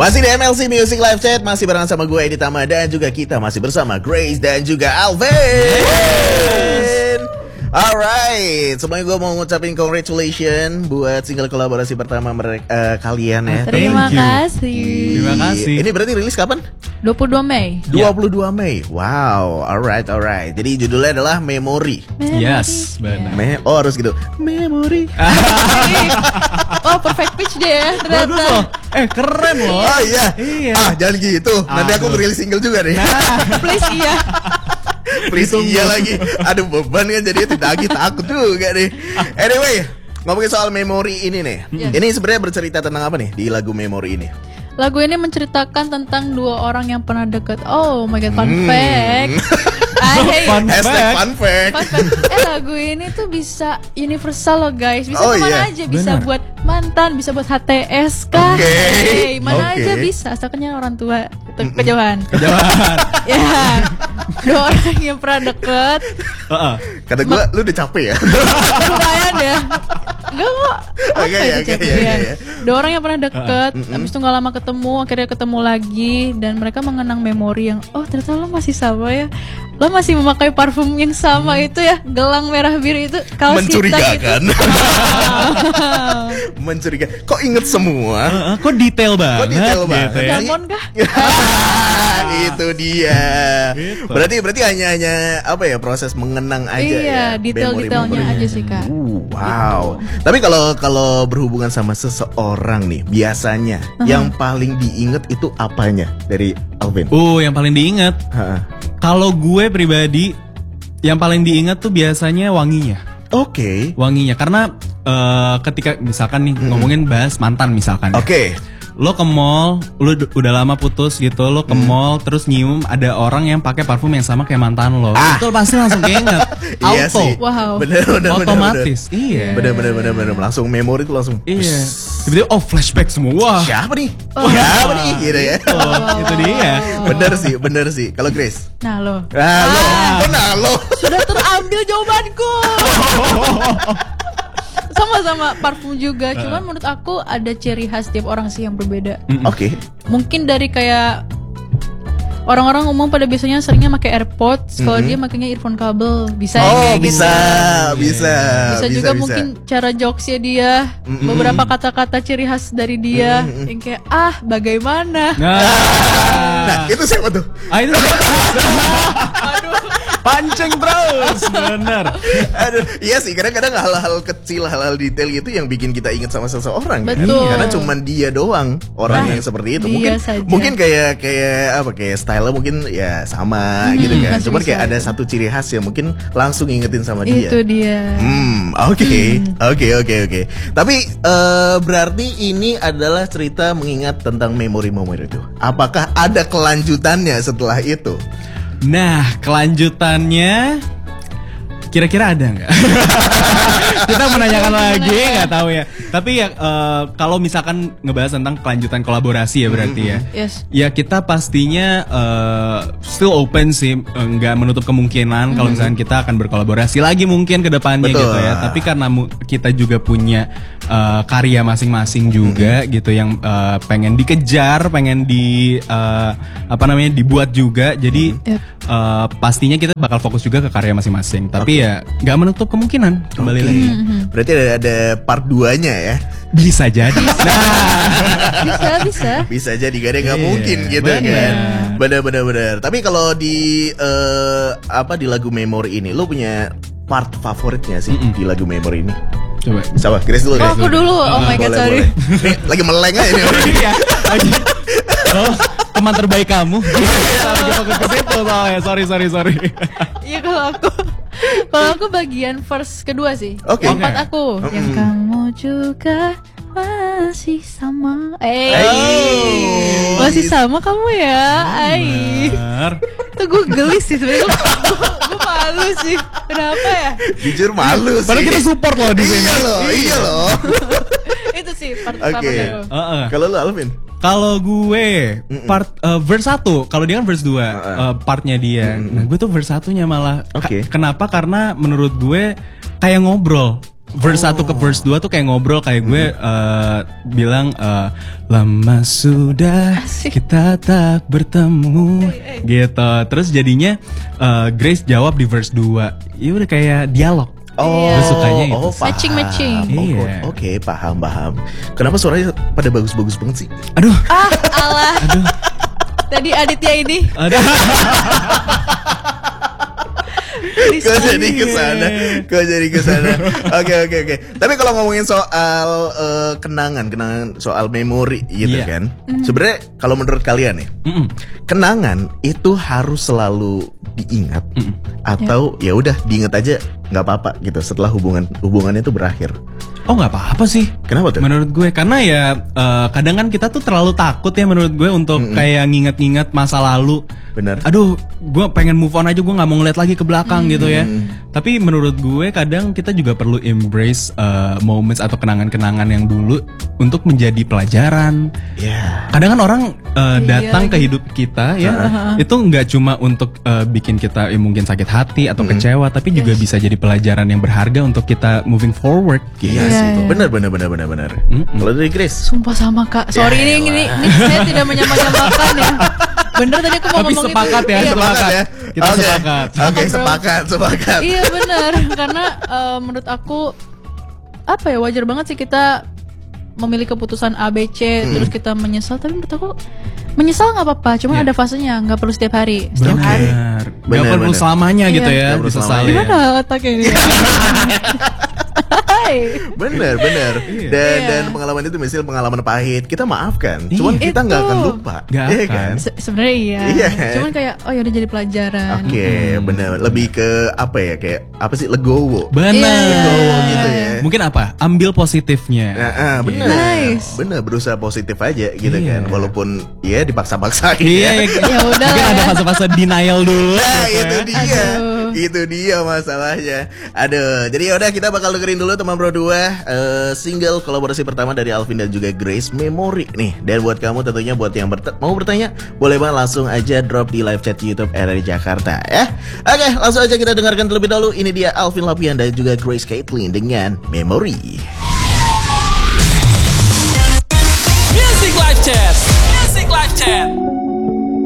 Masih di MLC Music Live Chat, masih bareng sama gue Edi Tama dan juga kita masih bersama Grace dan juga Alvin. Alright, sebelumnya gue mau ngucapin congratulations buat single kolaborasi pertama mereka kalian ya. Terima kasih. Terima kasih. Ini berarti rilis kapan? 22 Mei. 22 Mei. Wow, alright. Jadi judulnya adalah Memory. Yes, benar. Oh harus gitu. Memory. Oh perfect pitch deh ya Bagus ternyata. loh. Keren loh. Oh iya. Iya. Jangan gitu. Nanti aku Aduh. rilis single juga deh. Please iya. Please iya lagi. Aduh beban kan jadinya tidak takut juga deh. Anyway, ngomongin soal Memory ini nih. Yes. Ini sebenarnya bercerita tentang apa nih di lagu Memory ini? Lagu ini menceritakan tentang dua orang yang pernah deket. Oh my god, fun fact. Fun Hashtag fact. fun fact. Fun fact. Lagu ini tuh bisa universal loh guys. Bisa Oh, kemana iya. aja. Bisa Benar. buat mantan, bisa buat HTS kah. Oke. Hey, mana Oke. aja bisa. Asalkannya orang tua kejauhan. Jangan. Ya. Dua orang yang pernah deket. Kata gue, lu udah capek ya? Lumayan ya. Enggak kok. Apa Oke, itu oke, capek iya, ya? iya. Dua orang yang pernah deket, habis itu gak lama ketemu, akhirnya ketemu lagi, dan mereka mengenang memori yang, oh ternyata lo masih sama ya, lo masih memakai parfum yang sama itu ya, gelang merah biru itu, kaos hitam itu. Mencurigakan. Mencurigakan. Kok inget semua? Kok detail banget? Kok detail banget? gitu ya? Damon kah? Itu dia. Gitu. Berarti hanya apa ya, proses mengenang aja Iya, ya. detail-detailnya memori-memorinya. aja sih kak. Wow. Tapi kalau berhubungan sama seseorang nih, biasanya yang paling diinget itu apanya dari Alvin? Yang paling diingat. Ha-ha. Kalau gue pribadi, yang paling diingat tuh biasanya wanginya. Oke. Wanginya, karena ketika misalkan nih ngomongin bahas mantan misalkan. ya. Oke. Lo ke mall, lo udah lama putus gitu, lo ke mall terus nyium ada orang yang pakai parfum yang sama kayak mantan lo. Itu pasti langsung keinget. Iya Auto. sih. Wow. Bener. Otomatis. Iya. Bener. Langsung memori tuh langsung. Iya. Tiba-tiba flashback semua. Wah. Siapa nih? Siapa nih? Gitu ya. Itu dia. Bener sih. Kalau Grace. Nah lo, Lo. sudah terambil jawabanku. Sama-sama parfum juga, cuman menurut aku ada ciri khas tiap orang sih yang berbeda. Oke. Mungkin dari kayak orang-orang umum pada biasanya seringnya pakai AirPods, kalau dia makanya earphone kabel, bisa ya Oh, kayak gitu. bisa. Bisa juga mungkin cara jokesnya dia, beberapa kata-kata ciri khas dari dia, yang kayak bagaimana. Nah, itu siapa tuh? Itu pancing terus, bener. Aduh, iya sih, kadang-kadang hal-hal kecil, hal-hal detail gitu yang bikin kita ingat sama seseorang. kan? Betul. Karena cuman dia doang orang yang seperti itu. dia Mungkin saja. mungkin kayak style mungkin ya sama gitu kan. masih Cuman bisa kayak ada aja. satu ciri khas yang mungkin langsung ingetin sama dia. Itu dia. Oke. Tapi berarti ini adalah cerita mengingat tentang memori-memori itu. Apakah ada kelanjutannya setelah itu? Nah, kelanjutannya kira-kira ada nggak? Kita menanyakan lagi, nggak tahu ya. Tapi ya kalau misalkan ngebahas tentang kelanjutan kolaborasi ya berarti ya. Yes. Ya kita pastinya still open sih, nggak menutup kemungkinan kalau misalkan kita akan berkolaborasi lagi mungkin ke depannya Betul. gitu ya. Tapi karena kita juga punya karya masing-masing juga gitu yang pengen dikejar, pengen dibuat juga. Jadi pastinya kita bakal fokus juga ke karya masing-masing. Tapi ya nggak menutup kemungkinan kembali lagi. Berarti ada part 2-nya ya. Bisa jadi. Bisa. Bisa jadi, gak ada nggak Iya, mungkin gitu bener. kan. Bener. Tapi kalau di di lagu Memory ini, lo punya part favoritnya sih di lagu Memory ini? Coba. Siapa? Grace dulu. Oh, Grace aku dulu. Oh my god, sorry. Nih, lagi meleng aja nih. Iya. Oh, teman terbaik kamu. Lagi fokus ke situ soalnya. Sorry. Iya kalau aku bagian verse kedua sih. Oke. Yang part aku. Yang kamu juga masih sama. Masih sama kamu ya. Benar. Itu gue gelis sih sebenarnya. Gue malu sih. Kenapa ya? Jujur malu sih. Padahal kita support loh di sini. Iya loh. Itu sih part Oke. favorit aku. Kalau lu Alvin? Kalau gue part verse 1, kalau dia kan verse 2 partnya dia. Nah, gue tuh verse 1-nya malah. Oke. Kenapa? Karena menurut gue kayak ngobrol. verse 1 ke verse 2 tuh kayak ngobrol kayak gue bilang lama sudah kita tak bertemu gitu. Terus jadinya Grace jawab di verse 2. Ya udah kayak dialog. Iya. Gue sukanya itu. Matching. Iya. Oke, paham. Kenapa suaranya pada bagus-bagus banget sih? Aduh. Alah. Tadi Aditya ini. Aduh. Kok jadi kesana. Oke. Tapi kalau ngomongin soal kenangan soal memori gitu Iya. kan. Sebenarnya kalau menurut kalian nih, kenangan itu harus selalu diingat atau ya udah diingat aja nggak apa-apa gitu setelah hubungannya itu berakhir. Oh nggak apa-apa sih. Kenapa tuh? Menurut gue karena ya kadang kan kita tuh terlalu takut ya menurut gue untuk kayak nginget-nginget masa lalu. Bener. Aduh, gue pengen move on aja, gue nggak mau ngeliat lagi ke belakang gitu ya. Tapi menurut gue kadang kita juga perlu embrace moments atau kenangan-kenangan yang dulu untuk menjadi pelajaran. Ya. Kadang kan orang datang ke hidup kita ya, itu nggak cuma untuk bikin kita mungkin sakit hati atau kecewa, tapi juga bisa jadi pelajaran yang berharga untuk kita moving forward. Iya sih. Bener. Kalau dari Grace? Sumpah sama Kak. Sorry ini saya tidak menyamakan ya. Bener tadi aku mau Tapi ngomong sepakat itu. ya, Iya, sepakat. ya. Kita sepakat. Oke, sepakat. Iya benar, karena menurut aku apa ya, wajar banget sih kita memilih keputusan A, B, C, terus kita menyesal. Tapi menurut aku menyesal nggak apa-apa, cuma ada fasenya, nggak perlu setiap hari. Setiap hari. Nggak perlu selamanya gitu Iya. ya, Nggak perlu disesali. Gimana otaknya ini? Bener. Dan pengalaman itu misalnya pengalaman pahit, kita maafkan. Cuman Iya. kita nggak Itu. akan lupa. Nggak Iya akan. kan? Sebenarnya iya. Iya. Cuman kayak oh ya udah jadi pelajaran. Oke, bener. Lebih ke apa ya? Kayak apa sih? Legowo. Benar. Legowo gitu ya. Mungkin apa? Ambil positifnya. Bener. Nice. Bener, berusaha positif aja gitu Iya. kan. Walaupun ya dipaksa-paksain. Iya, Ya udah mungkin lah ada ya. fase-fase denial dulu. Nah, itu dia. Aduh. Itu dia masalahnya. Aduh, jadi yaudah kita bakal dengerin dulu teman Pro 2 single kolaborasi pertama dari Alvin dan juga Grace, Memory nih. Dan buat kamu tentunya buat yang mau bertanya, boleh banget langsung aja drop di live chat YouTube RRI Jakarta ya. Oke, langsung aja kita dengarkan terlebih dahulu. Ini dia Alvin Lapian dan juga Grace Caitlin dengan Memory. Music Live Chat.